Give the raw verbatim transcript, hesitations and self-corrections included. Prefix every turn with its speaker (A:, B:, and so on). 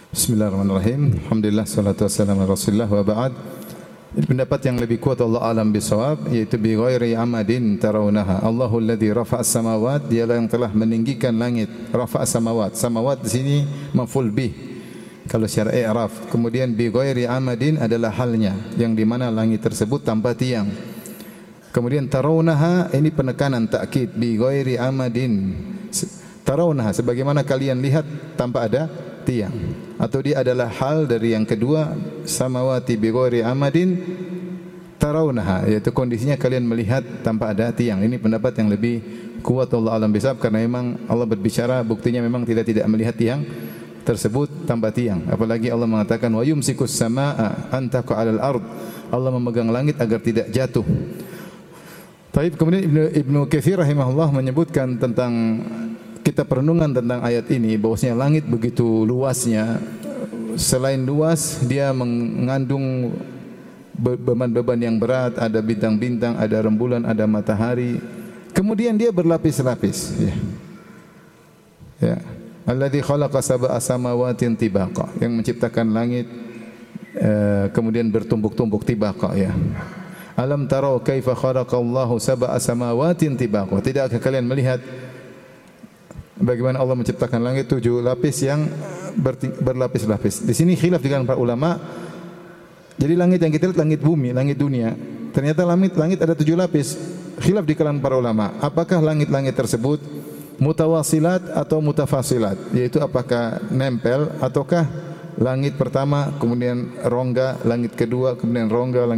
A: Bismillahirrahmanirrahim. Alhamdulillah, salatu wassalamu ala Rasulillah wa ba'd. Ini pendapat yang lebih kuat Allah alam bisawab, yaitu bi ghairi amadin tarawunaha. Allahu alladhi rafa'a as-samawat, dialah yang telah meninggikan langit. Rafa'a as-samawat. Samawat di sini maf'ul bih. Kalau secara i'raf. Kemudian bi ghairi amadin adalah halnya, yang di mana langit tersebut tanpa tiang. Kemudian tarawunaha, ini penekanan takkid, bi ghairi amadin. Tarawunaha, sebagaimana kalian lihat tanpa ada tiang. Atau dia adalah hal dari yang kedua, samawati bi ghairi amadin tarawunaha, yaitu kondisinya kalian melihat tanpa ada tiang. Ini pendapat yang lebih kuat Allah alam bisawab, karena memang Allah berbicara, buktinya memang tidak tidak melihat tiang tersebut tanpa tiang. Apalagi Allah mengatakan wa yumsikus samaa an taqa 'alal ard. Allah memegang langit agar tidak jatuh. Taib, kemudian Ibnu Ibnu Katsir rahimahullah menyebutkan tentang kita perenungan tentang ayat ini, bahwasanya langit begitu luasnya. Selain luas, dia mengandung beban-beban yang berat, ada bintang-bintang, ada rembulan, ada matahari. Kemudian dia berlapis-lapis, ya. Ya. Alladzi khalaqa sab'a samawatin tibaqa, yang menciptakan langit uh, kemudian bertumbuk-tumbuk tibaqa, ya. Alam tarau kaifa khalaqallahu sab'a samawatin tibaqa. Tidakkah kalian melihat bagaimana Allah menciptakan langit tujuh lapis yang berlapis-lapis. Di sini khilaf di kalangan para ulama. Jadi langit yang kita lihat langit bumi, langit dunia. Ternyata langit langit ada tujuh lapis. Khilaf di kalangan para ulama. Apakah langit-langit tersebut mutawasilat atau mutafasilat? Yaitu apakah nempel ataukah langit pertama kemudian rongga, langit kedua kemudian rongga, langit